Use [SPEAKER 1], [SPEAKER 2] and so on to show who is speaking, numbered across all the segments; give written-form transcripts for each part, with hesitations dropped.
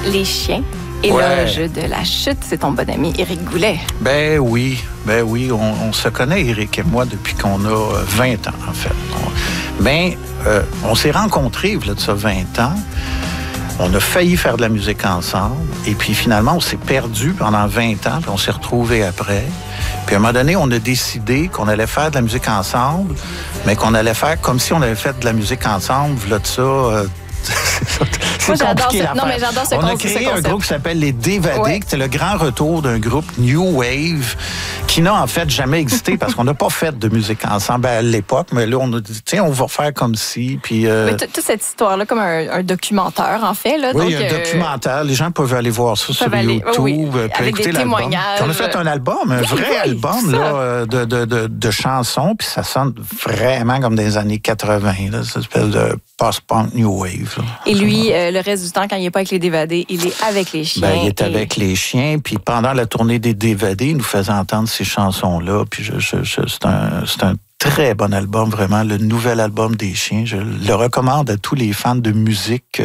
[SPEAKER 1] Les Chiens. Éloge de la chute, c'est ton bon ami Éric Goulet.
[SPEAKER 2] Ben oui, on se connaît, Éric et moi, depuis qu'on a 20 ans, en fait. On s'est rencontrés, il y a de ça 20 ans. On a failli faire de la musique ensemble. Et puis, finalement, on s'est perdu pendant 20 ans, puis on s'est retrouvés après. Puis, à un moment donné, on a décidé qu'on allait faire de la musique ensemble, mais qu'on allait faire comme si on avait fait de la musique ensemble, là, de ça... C'est compliqué l'affaire.
[SPEAKER 1] Non, mais j'adore ce concept.
[SPEAKER 2] On a créé un groupe qui s'appelle Les Dévadés, qui était le grand retour d'un groupe New Wave qui n'a en fait jamais existé parce qu'on n'a pas fait de musique ensemble à l'époque. Mais là, on a dit, tiens, on va faire comme si. Puis,
[SPEAKER 1] toute cette histoire-là, comme un documentaire, en fait. Là,
[SPEAKER 2] oui,
[SPEAKER 1] donc,
[SPEAKER 2] un documentaire. Les gens peuvent aller voir ça sur YouTube.
[SPEAKER 1] Oui, avec des témoignages.
[SPEAKER 2] On a fait un album, un vrai album là, de chansons, puis ça sonne vraiment comme des années 80, là, cette espèce de post-punk New Wave. Là.
[SPEAKER 1] Et lui, le reste du temps, quand il n'est pas avec les Dévadés, il est avec les chiens.
[SPEAKER 2] Il est avec les chiens. Puis pendant la tournée des Dévadés, il nous faisait entendre ces chansons-là. Puis c'est un très bon album, vraiment. Le nouvel album des chiens. Je le recommande à tous les fans de musique,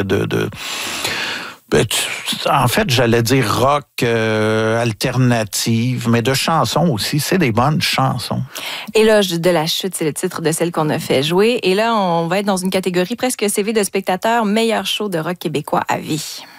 [SPEAKER 2] en fait, j'allais dire rock alternative, mais de chansons aussi. C'est des bonnes chansons.
[SPEAKER 1] Éloge de la chute, c'est le titre de celle qu'on a fait jouer. Et là, on va être dans une catégorie presque CV de spectateurs, meilleur show de rock québécois à vie.